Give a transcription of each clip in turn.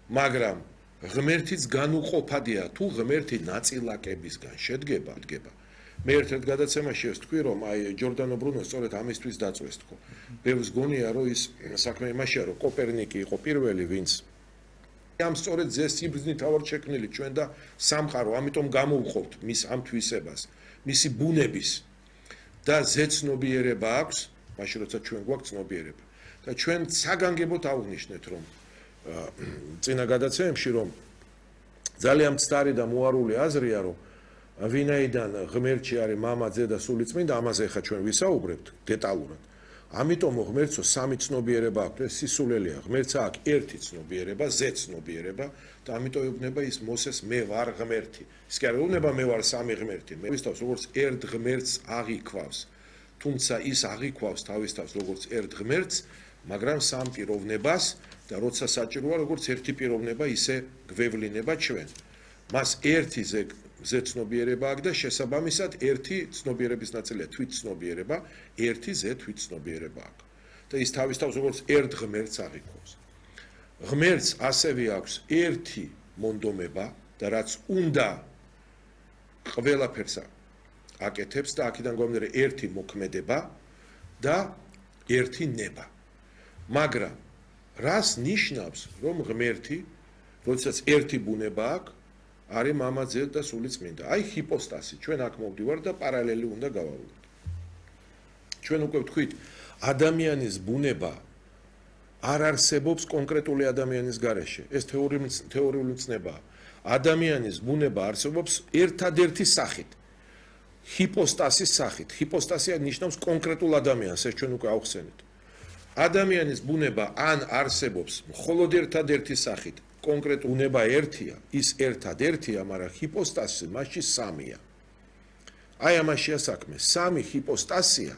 მაგრამ ღმერთიც განუყოფადია თუ ღმერთი ნაწილაკებისგან შედგება. მე ერთ-ერთ გადაცემაში ვთქვი, რომ აი ჯორდანო ბრუნო სწორედ ამისთვის დაწვეს თქო. ბევრს გონია, რომ ის საქმე იმაშია, რომ კოპერნიკი იყო პირველი, ვინც ამ სწორედ ზეს სიბრძნით ავარ შექმნილი ჩვენ და სამყარო, ამიტომ გამოვხობთ მის ამ თვისებას, მისი ბუნების და ზეცნობიერება აქვს, მაშინ როცა ჩვენ გვაქვს ცნობიერება. და ჩვენ საგანგებოდ აღვნიშნეთ, რომ წინა გადაცემებში, რომ ძალიან მცდარი და მოარული აზრია, რომ ვინაიდან ღმერთში არის მამა, ძე და სულიწმინდა, ამაზე ხა ჩვენ ვისაუბრებთ დეტალურად. ამიტომ ღმერთსო სამი ცნობიერება აქვს, ეს სისულელია. ღმერთს აქვს ერთი ცნობიერება, ზე ცნობიერება და ამიტომ ეუბნება ის მოსეს მე ვარ ღმერთი. ის კი არ ეუბნება მე ვარ სამი ღმერთი. მე ვისთავს როგორც ერთ ღმერთს აღიქვავს. თუმცა ის აღიქვავს თავის თავს როგორც ერთ ღმერთს, მაგრამ სამ პიროვნებას და როცა საჭიროა როგორც ერთი პიროვნება ისე გვევლინება ჩვენ. მას ერთი ზეცნობიერება აქვს და შესაბამისად ერთი ცნობიერების ნაწილია თვითცნობიერება, ერთი ზე თვითცნობიერება აქვს. და ის თავის თავს როგორც ერთ ღმერთს აღიქვავს. ღმერთს ასევე აქვს ერთი მონდომება და რაც უნდა ყველაფერს აკეთებს და აქედან გამომდინარე ერთი მოქმედება და ერთი ნება. მაგრამ რას ნიშნავს, რომ ღმერთი, როდესაც ერთი ბუნება აქვს, არის მამა, ძე და სულიწმინდა. აი ჰიპოსტასი, ჩვენ აქ მოვდივართ და პარალელი უნდა გავავლოთ. ჩვენ უკვე ვთქვით, ადამიანის ბუნება არ არსებობს კონკრეტული ადამიანის გარეშე. ეს თეორიული ცნებაა. ადამიანის ბუნება არსებობს ერთადერთი სახით. ჰიპოსტასის სახით. ჰიპოსტასია ნიშნავს კონკრეტულ ადამიანს, ეს ჩვენ უკვე ავხსენეთ. ადამიანის ბუნება ან არსებობს მხოლოდ ერთადერთი სახით. კონკრეტული ბუნება ერთია, ის ერთადერთია, მაგრამ ჰიპოსტასი მასში სამია. აი ამაშია საქმე. სამი ჰიპოსტასია,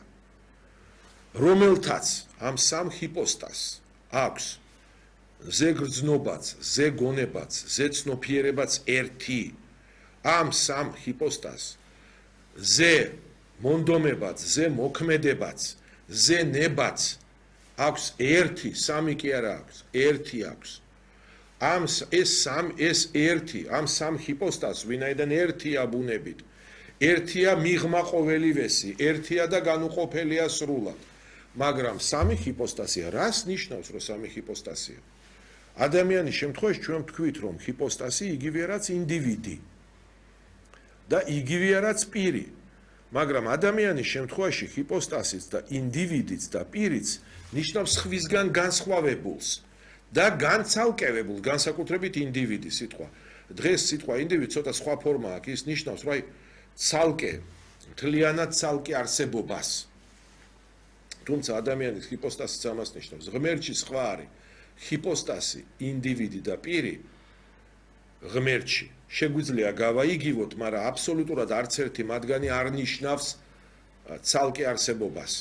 რომელთაც ამ სამ ჰიპოსტასს აქვს ზე გრძნობაც, ზე გონებაც, ზე ცნობიერებაც ერთი. ამ სამ ჰიპოსტასს ზე მონდომებაც, ზე მოქმედებაც, ზე nebats აქვს ერთი, სამი კი არა აქვს, ერთი აქვს. ეს ერთი, ამ სამ ჰიპოსტასს, ვინაიდან ერთია ბუნებით, ერთია მიღმა ყოველივესი, ერთია და განუყოფელია სრულად. მაგრამ სამი ჰიპოსტასია, რას ნიშნავს, რომ სამი ჰიპოსტასია? ადამიანის შემთხვევაში ჩვენ ვთქვით, რომ ჰიპოსტასი იგივეა რაც ინდივიდი და იგივეა რაც პირი. მაგრამ ადამიანის შემთხვევაში ჰიპოსტასიც და ინდივიდიც და პირიც ნიშნავს სხვისგან განსხვავებულს და განცალკევებულს, განსაკუთრებით ინდივიდი სიტყვა. დღეს სიტყვა ინდივიდი ცოტა სხვა ფორმა აქვს, ის ნიშნავს, რომ ცალკე, მთლიანად ცალკე არსებობას. თუმცა ადამიანის ჰიპოსტასიც ამას ნიშნავს. ღმერთში სხვა არის ჰიპოსტასი, ინდივიდი და პირი. ღმერთში შეგვიძლია გავაიგივოთ, მაგრამ აბსოლუტურად არც ერთი მათგანი არ ნიშნავს ცალკე არსებობას.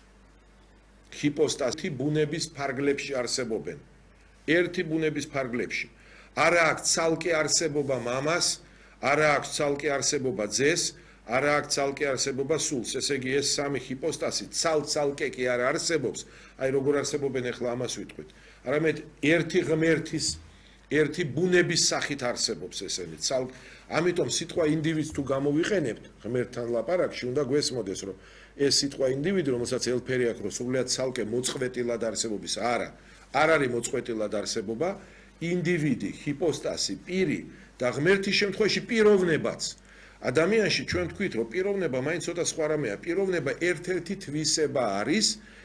ჰიპოსტასი ბუნების ფარგლებში არსებობენ. ერთი ბუნების ფარგლებში. არა აქვს ცალკე არსებობა მამას, არა აქვს ცალკე არსებობა ძეს, არა აქვს ცალკე არსებობა სულს. ესე იგი ეს სამი ჰიპოსტასი ცალკე კი არ არსებობს. აი როგორ არსებობენ ახლა ამას ვიტყვით. არამედ ერთი ღმერთის ერთი ბუნების სახით არსებობს ესენი. ამიტომ სიტყვა ინდივიდს თუ გამოვიყენებთ ღმერთთან ლაპარაკში, უნდა გვესმოდეს, რომ ეს სიტყვა ინდივიდი, რომელსაც ელფერი აქვს, რომ სრულიად ცალკე მოწყვეტილად არსებობის, არ არის მოწყვეტილად არსებობა, ინდივიდი, ჰიპოსტასი, პირი და ღმერთის შემთხვევაში პიროვნებაც. ადამიანში ჩვენ ვთქვით, რომ პიროვნება მაინც ცოტა სხვა რამეა. პიროვნება ერთ-ერთი თვისება არის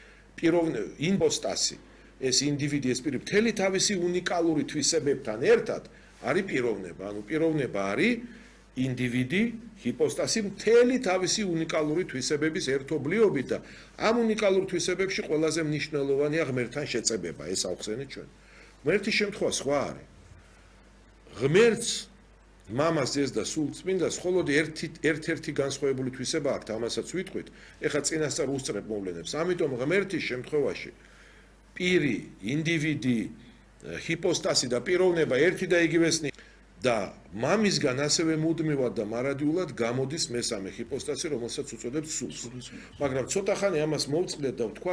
ჰიპოსტასი. ეს ინდივიდი, ეს პირი მთელი თავისი უნიკალური თვისებებთან ერთად არის პიროვნება. ანუ პიროვნება არის ინდივიდი, ჰიპოსტასი მთელი თავისი უნიკალური თვისებების ერთობლიობით და ამ უნიკალურ თვისებებში ყველაზე მნიშვნელოვანია ღმერთთან შეწებება. ეს ავხსენეთ ჩვენ. ღმერთის შემთხვევა სხვა არის. ღმერთს, მამას, ძეს და სულწმინდას მხოლოდ ერთ-ერთი განსხვავებული თვისება აქვს, ამასაც ვიტყვით. ეხლა წინასწარ უსწრებ მოვლენებს. ამიტომ ღმერთის შემთხვევაში პირი, ინდივიდი, ჰიპოსტასი და პიროვნება ერთი და იგივეს და მამისგან ასევე მუდმივად და მარადიულად გამოდის მესამე ჰიპოსტასი, რომელსაც უწოდებთ სულს. მაგრამ ცოტა ხანი ამას მოვწყდეთ და ვთქვა